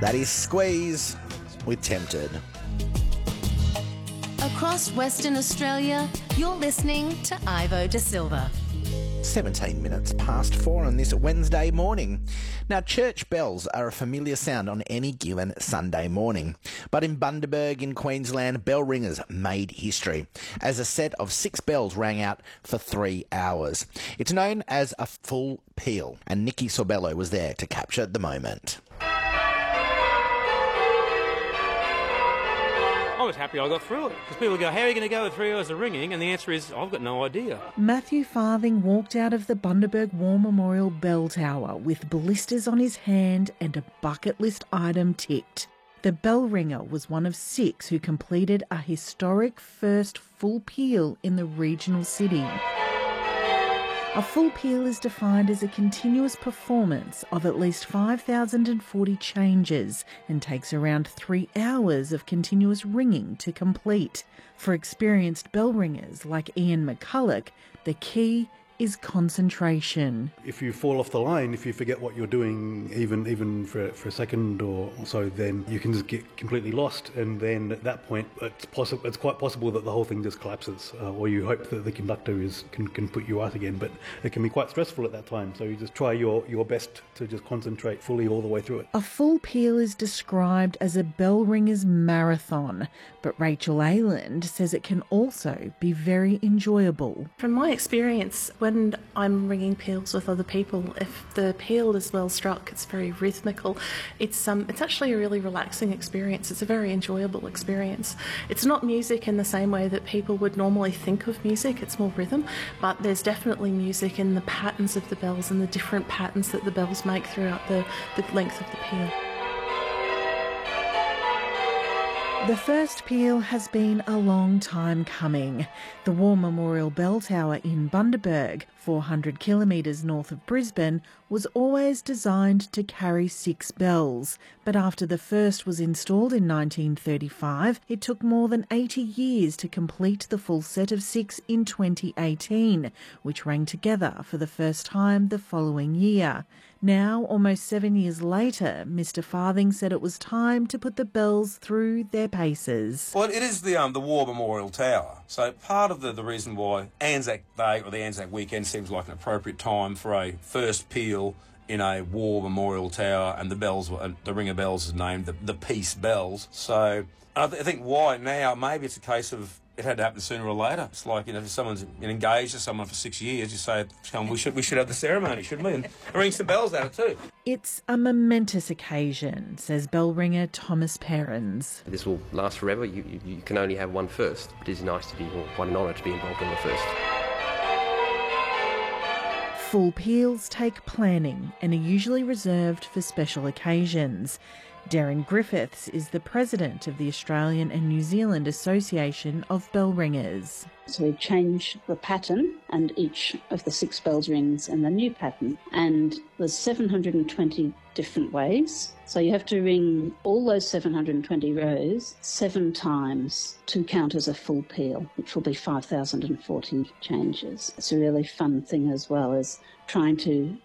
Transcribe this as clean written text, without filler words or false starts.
That is Squeeze with Tempted. Across Western Australia, you're listening to Ivo De Silva. 17 minutes past 4 on this Wednesday morning. Now, church bells are a familiar sound on any given Sunday morning. But in Bundaberg in Queensland, bell ringers made history as a set of 6 bells rang out for 3 hours. It's known as a full peal, and Nikki Sorbello was there to capture the moment. I was happy I got through it, because people go, how are you going to go with 3 hours of ringing? And the answer is, I've got no idea. Matthew Farthing walked out of the Bundaberg War Memorial Bell Tower with blisters on his hand and a bucket list item ticked. The bell ringer was one of 6 who completed a historic first full peal in the regional city. A full peal is defined as a continuous performance of at least 5,040 changes and takes around 3 hours of continuous ringing to complete. For experienced bell ringers like Ian McCulloch, the key is concentration. If you fall off the line, if you forget what you're doing, even for a second or so, then you can just get completely lost. And then at that point, it's quite possible that the whole thing just collapses, or you hope that the conductor can put you out again. But it can be quite stressful at that time. So you just try your best to just concentrate fully all the way through it. A full peal is described as a bell ringer's marathon, but Rachel Ayland says it can also be very enjoyable. From my experience, when I'm ringing peals with other people, if the peal is well struck, it's very rhythmical. It's actually a really relaxing experience. It's a very enjoyable experience. It's not music in the same way that people would normally think of music. It's more rhythm, but there's definitely music in the patterns of the bells and the different patterns that the bells make throughout the length of the peal. The first peal has been a long time coming. The War Memorial Bell Tower in Bundaberg, 400 kilometres north of Brisbane, was always designed to carry 6 bells. But after the first was installed in 1935, it took more than 80 years to complete the full set of 6 in 2018, which rang together for the first time the following year. Now, almost 7 years later, Mr Farthing said it was time to put the bells through their paces. Well, it is the War Memorial Tower. So part of the reason why Anzac Day or the Anzac weekend seems like an appropriate time for a first peal in a War Memorial Tower, and the bells, the ringer bells is named the Peace Bells. So I think why now, maybe it's a case of it had to happen sooner or later. It's like, if someone's engaged to someone for 6 years, you say, we should have the ceremony, shouldn't we? And ring some bells at it too. It's a momentous occasion, says bell ringer Thomas Perrins. This will last forever. You can only have one first. It is nice to be, or quite an honour to be involved in the first. Full peals take planning and are usually reserved for special occasions. Darren Griffiths is the president of the Australian and New Zealand Association of Bell Ringers. So we change the pattern, and each of the 6 bells rings in the new pattern. And there's 720 different ways. So you have to ring all those 720 rows 7 times to count as a full peal, which will be 5,040 changes. It's a really fun thing as well as trying to